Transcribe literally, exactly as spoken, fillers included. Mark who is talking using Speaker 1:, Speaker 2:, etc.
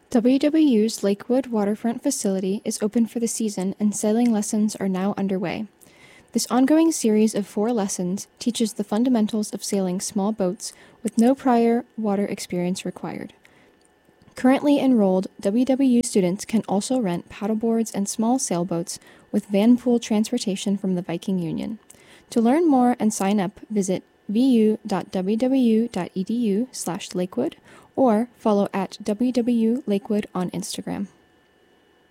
Speaker 1: W W U's Lakewood Waterfront facility is open for the season and sailing lessons are now underway. This ongoing series of four lessons teaches the fundamentals of sailing small boats with no prior water experience required. Currently enrolled W W U students can also rent paddleboards and small sailboats with Vanpool transportation from the Viking Union. To learn more and sign up, visit vu.wwu.edu slash Lakewood or follow at W W Lakewood on Instagram.